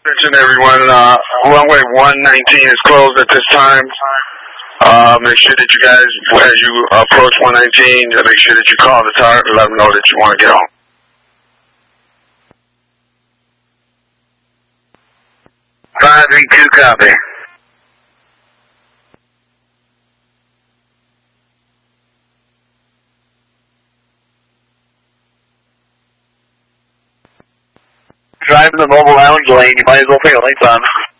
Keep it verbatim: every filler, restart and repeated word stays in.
Attention everyone, uh, runway one nineteen is closed at this time. Uh, make sure that you guys, as you approach one nineteen, make sure that you call the tower and let them know that you want to get on. five three two, copy. Driving the mobile lounge lane, you might as well take a length on.